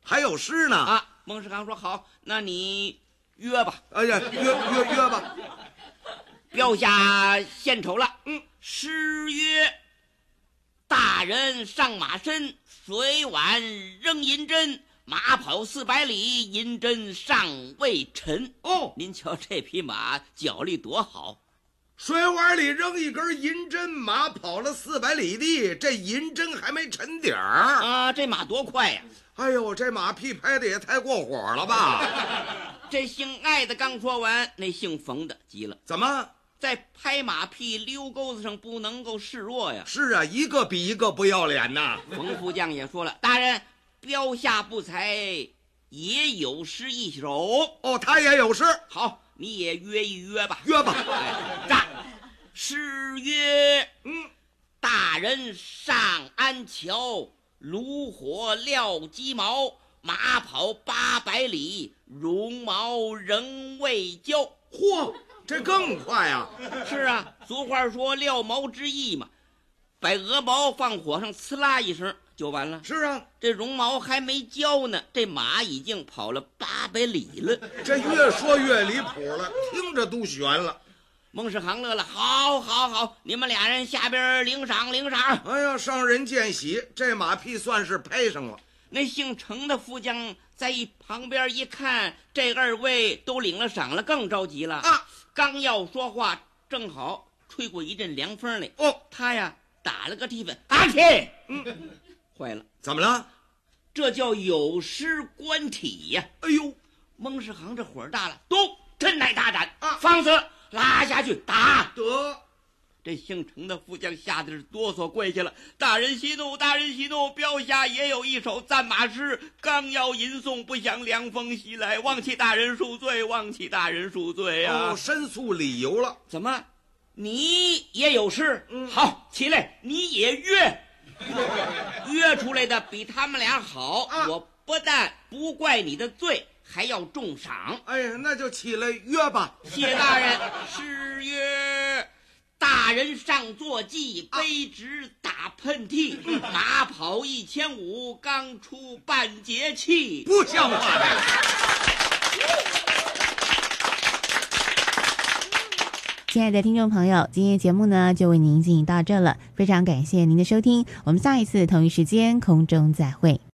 还有诗呢啊！孟世康说好，那你约吧。 哎呀，约吧。 标下献丑了。诗曰：大人上马身，水碗扔银针，马跑400里，银针尚未沉。 哦， 您瞧这匹马脚力多好， 水碗里扔一根银针，马跑了400里地，这银针还没沉底儿啊！这马多快呀！ 哎呦，这马屁拍的也太过火了吧！ 这姓艾的刚说完，那姓冯的急了。 怎么？ 在拍马屁溜钩子上不能够示弱呀！ 是啊，一个比一个不要脸呐！ 冯副将也说了，大人标下不才也有诗一首。 哦，他也有诗。 好，你也约一约吧。 约吧。 战诗曰：大人上安桥，炉火燎鸡毛，马跑800里，绒毛仍未交。 嚯，这更快啊！ 是啊，俗话说撂毛之意嘛，把鹅毛放火上，呲啦一声就完了。 是啊， 这绒毛还没交呢，这马已经跑了800里了。 这越说越离谱了，听着都悬了。 孟世航乐了，好，你们俩人下边领赏。 哎呀，上人见喜，这马屁算是拍上了。 那姓程的副将在旁边一看，这2位都领了赏了，更着急了啊！ 刚要说话，正好吹过一阵凉风来。 哦， 他呀打了个提粉，阿切，坏了， 怎么了？ 这叫有失官体呀！ 哎呦， 孟世航这火大了，都真乃大胆啊！ 方子拉下去打得。 这姓程的副将吓得是哆嗦跪下了。大人息怒，标下也有一首赞马诗，刚要吟诵，不想凉风袭来，望其大人恕罪啊！ 哦，申诉理由了。 怎么，你也有诗？好，起来，你也约出来的比他们俩好啊！我不但不怪你的罪，还要重赏。 哎呀，那就起来约吧。 谢大人。诗曰：大人上坐骑，卑职打喷嚏，马跑1500，刚出半截气， 不像话呀！ 亲爱的听众朋友，今天节目呢就为您进行到这了，非常感谢您的收听，我们下一次同一时间空中再会。